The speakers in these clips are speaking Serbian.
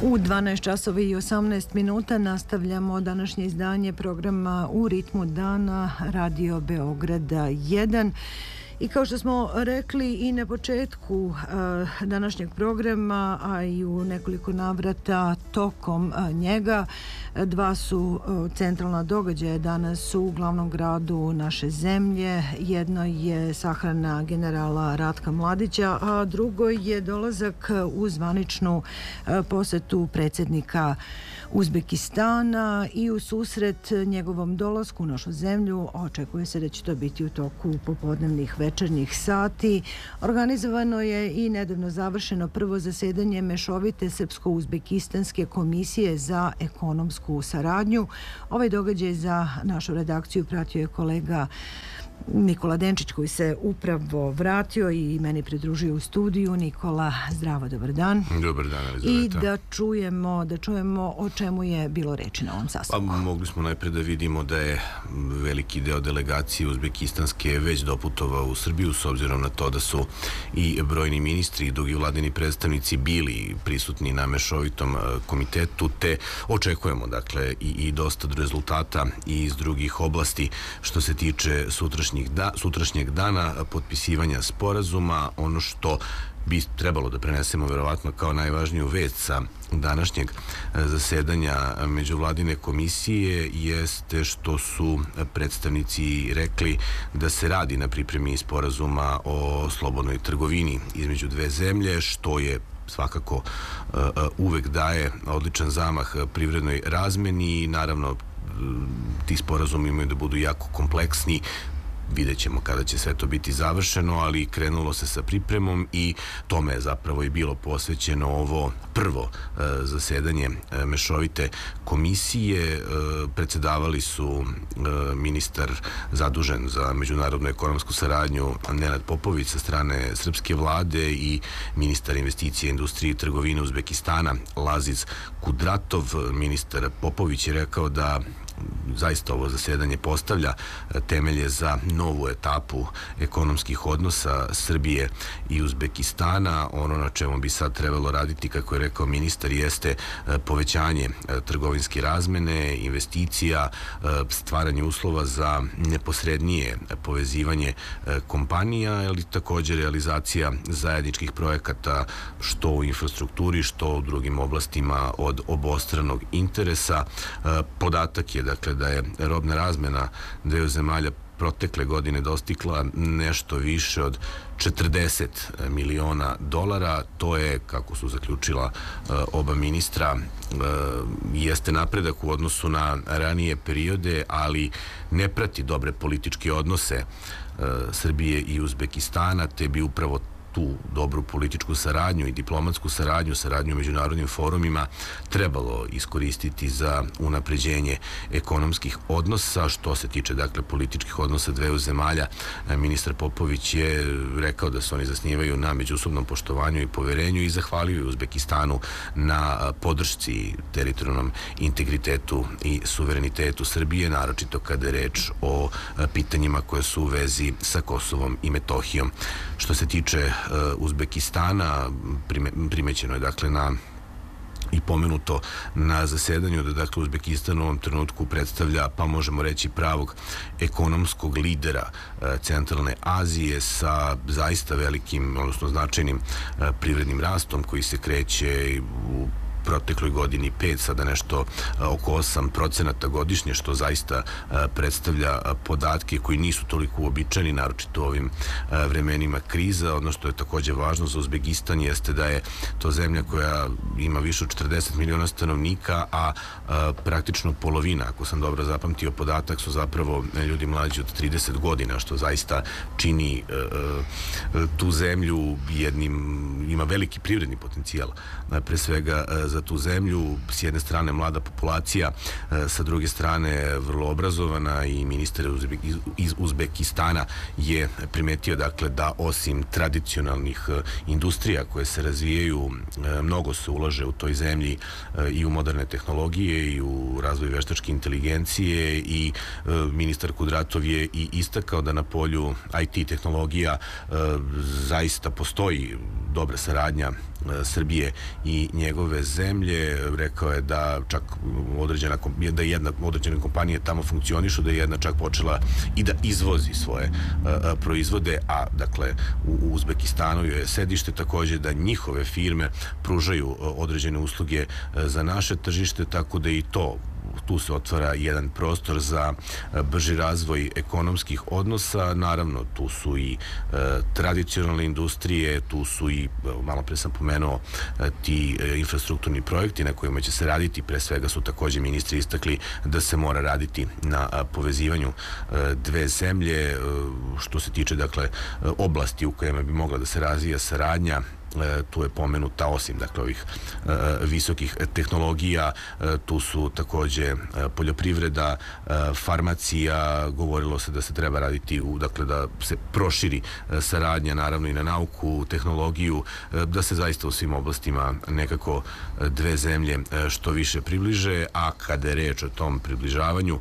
U 12 časova i 18 minuta nastavljamo današnje izdanje programa U ritmu dana Radio Beograda 1. I kao što smo rekli i na početku današnjeg programa, a i u nekoliko navrata tokom njega, dva su centralna događaja danas u glavnom gradu naše zemlje. Jedno je sahrana generala Ratka Mladića, a drugo je dolazak u zvaničnu posetu predsjednika Uzbekistana i u susret njegovom dolasku u našu zemlju očekuje se da će to biti u toku popodnevnih večernjih sati. Organizovano je i nedavno završeno prvo zasedanje mešovite Srpsko-Uzbekistanske komisije za ekonomsku saradnju. Ovaj događaj za našu redakciju pratio je kolega Nikola Denčić, koji se upravo vratio i meni pridružio u studiju. Nikola, zdravo, dobar dan. Dobar dan, Elizaveta. I da čujemo o čemu je bilo reči na ovom sastanku. Pa mogli smo najpre da vidimo da je veliki deo delegacije uzbekistanske već doputovao u Srbiju, s obzirom na to da su i brojni ministri i drugi vladini predstavnici bili prisutni na mešovitom komitetu, te očekujemo dakle i dosta rezultata i iz drugih oblasti što se tiče sutrašnjeg dana potpisivanja sporazuma. Ono što bi trebalo da prenesemo verovatno kao najvažniju vest sa današnjeg zasedanja međuvladine komisije jeste što su predstavnici rekli da se radi na pripremi sporazuma o slobodnoj trgovini između dve zemlje, što je svakako uvek daje odličan zamah privrednoj razmeni i naravno ti sporazumi imaju da budu jako kompleksni. Vidjet ćemo kada će sve to biti završeno, ali krenulo se sa pripremom i tome je zapravo i bilo posvećeno ovo prvo zasedanje mešovite komisije. Predsjedavali su ministar zadužen za međunarodnu ekonomsku saradnju Nenad Popović sa strane srpske vlade i ministar investicije, industrije i trgovine Uzbekistana Laziz Kudratov. Ministar Popović je rekao da zaista ovo zasedanje postavlja temelje za novu etapu ekonomskih odnosa Srbije i Uzbekistana. Ono na čemu bi sad trebalo raditi, kako je rekao ministar, jeste povećanje trgovinske razmene, investicija, stvaranje uslova za neposrednije povezivanje kompanija, ali također realizacija zajedničkih projekata što u infrastrukturi, što u drugim oblastima od obostranog interesa. Podatak je dakle da je robna razmena dveju zemalja protekle godine dostigla nešto više od 40 miliona dolara. To je, kako su zaključila oba ministra, jeste napredak u odnosu na ranije periode, ali ne prati dobre političke odnose Srbije i Uzbekistana, te bi upravo tu dobru političku saradnju i diplomatsku saradnju u međunarodnim forumima trebalo iskoristiti za unapređenje ekonomskih odnosa. Što se tiče dakle političkih odnosa dveju zemalja, ministar Popović je rekao da se oni zasnivaju na međusobnom poštovanju i poverenju i zahvalio je Uzbekistanu na podršci teritorijalnom integritetu i suverenitetu Srbije, naročito kada je reč o pitanjima koje su u vezi sa Kosovom i Metohijom. Što se tiče Uzbekistana, primećeno je dakle i pomenuto na zasedanju da dakle Uzbekistan u ovom trenutku predstavlja, pa možemo reći, pravog ekonomskog lidera centralne Azije sa zaista velikim, odnosno značajnim privrednim rastom koji se kreće u protekloj godini 5, sada nešto oko 8% godišnje, što zaista predstavlja podatke koji nisu toliko uobičajeni, naročito u ovim vremenima kriza. Ono što je također važno za Uzbekistan jeste da je to zemlja koja ima više od 40 miliona stanovnika, a praktično polovina, ako sam dobro zapamtio podatak, su zapravo ljudi mlađi od 30 godina, što zaista čini tu zemlju ima veliki privredni potencijal, pre svega za tu zemlju. S jedne strane mlada populacija, sa druge strane vrlo obrazovana, i ministar iz Uzbekistana je primetio dakle da osim tradicionalnih industrija koje se razvijaju, mnogo se ulaže u toj zemlji i u moderne tehnologije i u razvoj veštačke inteligencije, i ministar Kudratov je i istakao da na polju IT tehnologija zaista postoji dobra saradnja Srbije i njegove zemlje. zemlje, rekao je da čak jedna određena kompanija tamo funkcionišu, da je jedna čak počela i da izvozi svoje proizvode, a dakle u Uzbekistanu je sedište, takođe da njihove firme pružaju određene usluge za naše tržište, tako da i tu se otvara jedan prostor za brži razvoj ekonomskih odnosa. Naravno, tu su i tradicionalne industrije, tu su i, malo pre sam pomenuo, ti infrastrukturni projekti na kojima će se raditi. Pre svega su takođe ministri istakli da se mora raditi na povezivanju dve zemlje, što se tiče, dakle, oblasti u kojima bi mogla da se razvija saradnja. Tu je pomenuta, osim dakle ovih visokih tehnologija, tu su takođe poljoprivreda, farmacija, govorilo se da se treba raditi dakle da se proširi saradnja naravno i na nauku, tehnologiju, da se zaista u svim oblastima nekako dve zemlje što više približe, a kada je reč o tom približavanju,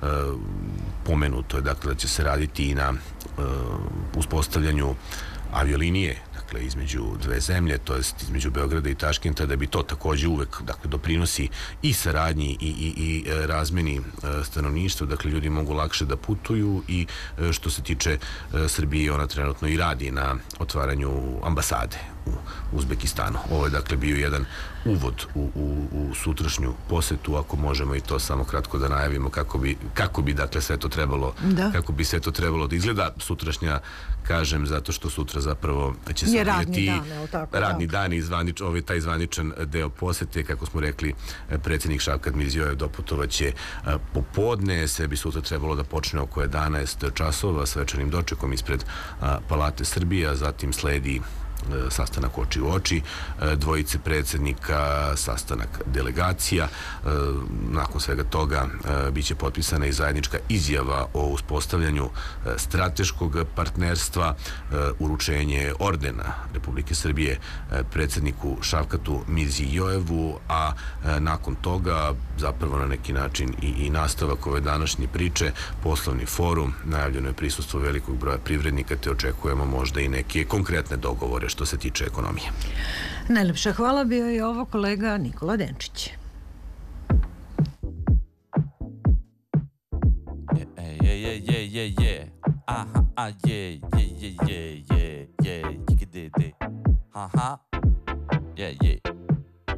pomenuto je dakle da će se raditi i na uspostavljanju aviolinije, dakle, između dve zemlje, to jest između Beograda i Taškenta, da bi to takođe uvek, dakle, doprinosi i saradnji i razmeni stanovništva, dakle, ljudi mogu lakše da putuju i što se tiče Srbije, ona trenutno i radi na otvaranju ambasade u Uzbekistanu. Ovo je, dakle, bio jedan uvod u sutrašnju posetu, ako možemo i to samo kratko da najavimo kako bi dakle, sve to trebalo da izgleda. Sutrašnja, kažem, zato što sutra zapravo će se odvijati radni dan i taj zvaničan deo posete, kako smo rekli, predsjednik Šavkat Mirzijojev doputovaće popodne, sve bi sutra trebalo da počne oko 11 časova svečanim dočekom ispred Palate Srbije, a zatim sledi sastanak oči u oči, dvojice predsjednika, sastanak delegacija. Nakon svega toga biće potpisana i zajednička izjava o uspostavljanju strateškog partnerstva, uručenje ordena Republike Srbije predsjedniku Šavkatu Mirzijojevu, a nakon toga zapravo na neki način i nastavak ove današnje priče, poslovni forum, najavljeno je prisustvo velikog broja privrednika, te očekujemo možda i neke konkretne dogovore što se tiče ekonomije. Najlepša hvala, bio je ovo kolega Nikola Denčić. Yeah.